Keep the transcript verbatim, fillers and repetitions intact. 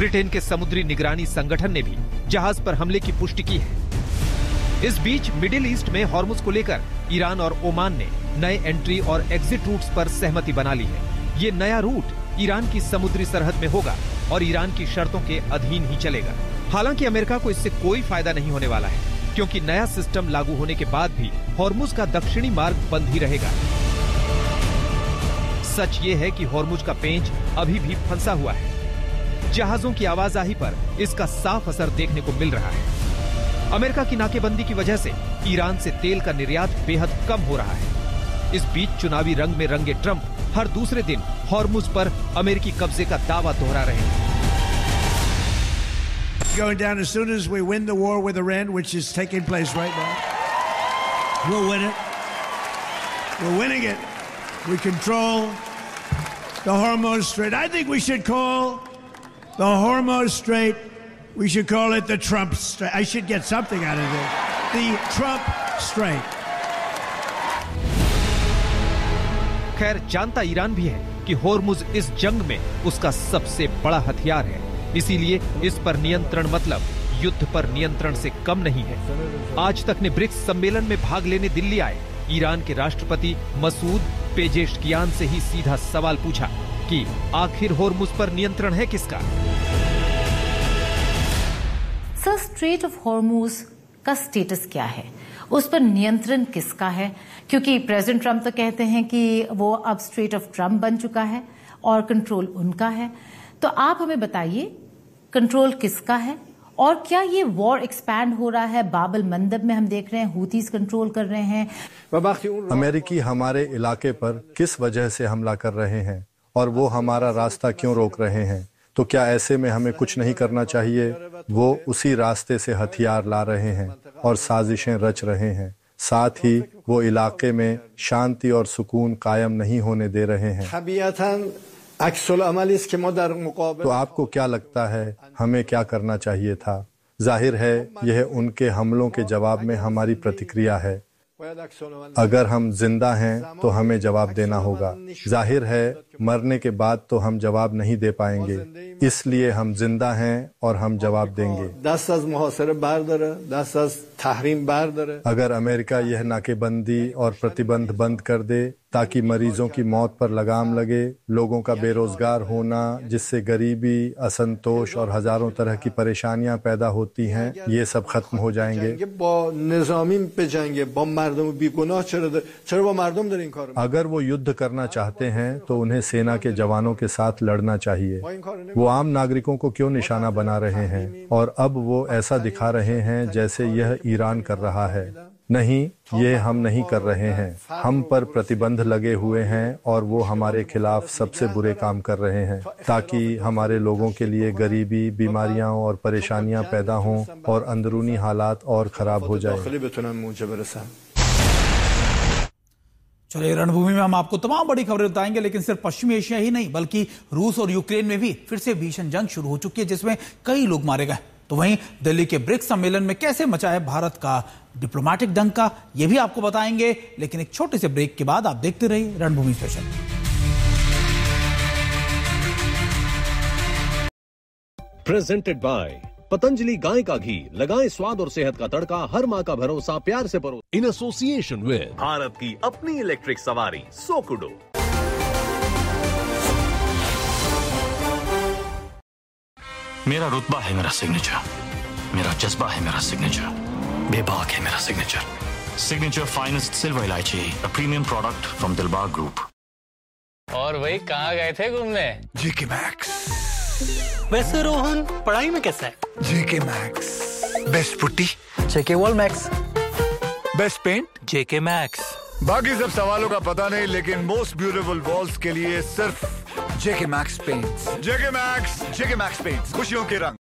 Britain के समुद्री निगरानी संगठन ने भी जहाज पर हमले की पुष्टि की है। इस बीच मिडिल ईस्ट में हॉर्मुज को लेकर ईरान और ओमान ने नए एंट्री और एग्जिट रूट्स पर सहमति बना ली है। ये नया रूट ईरान की समुद्री सरहद में होगा और ईरान की शर्तों के अधीन ही चलेगा। हालांकि अमेरिका को इससे कोई फायदा नहीं होने वाला है, क्योंकि नया सिस्टम लागू होने के बाद भी हॉर्मुज का दक्षिणी मार्ग बंद ही रहेगा। सच ये है कि हॉर्मुज का पेंच अभी भी फंसा हुआ है। जहाजों की आवाजाही पर इसका साफ असर देखने को मिल रहा है। अमेरिका की नाकेबंदी की वजह से ईरान से तेल का निर्यात बेहद कम हो रहा है। इस बीच चुनावी रंग में रंगे ट्रंप हर दूसरे दिन हॉर्मुज पर अमेरिकी कब्जे का दावा दोहरा रहे हैं। Going down as soon as we win the war with Iran, which is taking place right now. We'll win it. We're winning it. We control the Hormuz Strait. I think we should call the Hormuz Strait, we should call it the Trump Strait. I should get something out of this. The Trump Strait. खैर, जानता Iran भी है कि Hormuz इस जंग में उसका सबसे बड़ा हथियार है। इसीलिए इस पर नियंत्रण मतलब युद्ध पर नियंत्रण से कम नहीं है। आज तक ने ब्रिक्स सम्मेलन में भाग लेने दिल्ली आए ईरान के राष्ट्रपति मसूद पेजेश्कियान से ही सीधा सवाल पूछा कि आखिर हॉर्मुज पर नियंत्रण है किसका। सर, स्ट्रेट ऑफ हॉर्मुज का स्टेटस क्या है? उस पर नियंत्रण किसका है? क्योंकि प्रेसिडेंट ट्रंप तो कहते हैं कि वो अब स्ट्रेट ऑफ ट्रंप बन चुका है और कंट्रोल उनका है। तो आप हमें बताइए, कंट्रोल किसका है और क्या ये वॉर एक्सपैंड हो रहा है? बाबल मंदब में हम देख रहे हैं हूतीज कंट्रोल कर रहे हैं। अमेरिकी हमारे इलाके पर किस वजह से हमला कर रहे हैं और वो हमारा रास्ता क्यों रोक रहे हैं? तो क्या ऐसे में हमें कुछ नहीं करना चाहिए? वो उसी रास्ते से हथियार ला रहे हैं और साजिशें रच रहे हैं। साथ ही वो इलाके में शांति और सुकून कायम नहीं होने दे रहे हैं। तो आपको क्या लगता है हमें क्या करना चाहिए था? जाहिर है यह उनके हमलों के जवाब में हमारी प्रतिक्रिया है। अगर हम जिंदा हैं तो हमें जवाब देना होगा। जाहिर है मरने के बाद तो हम जवाब नहीं दे पाएंगे, इसलिए हम जिंदा हैं और हम जवाब देंगे। अगर अमेरिका यह नाकेबंदी और प्रतिबंध बंद कर दे ताकि मरीजों की मौत पर लगाम लगे, लोगों का बेरोजगार होना जिससे गरीबी, असंतोष और हजारों तरह की परेशानियां पैदा होती हैं, ये सब खत्म हो जाएंगे। अगर वो युद्ध करना चाहते हैं तो उन्हें सेना के जवानों के साथ लड़ना चाहिए। वो आम नागरिकों को क्यों निशाना बना रहे हैं? और अब वो ऐसा दिखा रहे हैं जैसे यह ईरान कर रहा है। नहीं, ये हम नहीं कर रहे हैं। हम पर प्रतिबंध लगे हुए हैं और वो हमारे खिलाफ सबसे बुरे काम कर रहे हैं ताकि हमारे लोगों के लिए गरीबी, बीमारियां और परेशानियां पैदा हों और अंदरूनी हालात और खराब हो जाए। चलिए, रणभूमि में हम आपको तमाम बड़ी खबरें बताएंगे, लेकिन सिर्फ पश्चिमी एशिया ही नहीं बल्कि रूस और यूक्रेन में भी फिर से भीषण जंग शुरू हो चुकी है जिसमें कई लोग मारे गए। तो वहीं दिल्ली के ब्रिक्स सम्मेलन में कैसे मचा है भारत का डिप्लोमेटिक डंका, यह भी आपको बताएंगे, लेकिन एक छोटे से ब्रेक के बाद आप देखते रहिए रणभूमि स्पेशल। प्रेजेंटेड बाय पतंजलि गाय का घी, लगाएं स्वाद और सेहत का तड़का, हर माँ का भरोसा प्यार से परो। इन एसोसिएशन विद भारत की अपनी इलेक्ट्रिक सवारी सोकुडो। मेरा रुतबा है मेरा सिग्नेचर, मेरा जज्बा है मेरा सिग्नेचर, बेबाक है मेरा सिग्नेचर। सिग्नेचर फाइनेस्ट सिल्वर इलायची, a premium product from Dilbag group. और वही कहाँ गए थे घूमने? जेके मैक्स। वैसे रोहन पढ़ाई में कैसा है? जेके मैक्स बेस्ट पुट्टी, जेके वॉल मैक्स बेस्ट पेंट, जेके मैक्स। बाकी सब सवालों का पता नहीं, लेकिन मोस्ट ब्यूटीफुल वॉल्स के लिए सिर्फ जेके मैक्स पेंट्स। जेके मैक्स, जेके मैक्स पेंट्स, खुशियों के रंग।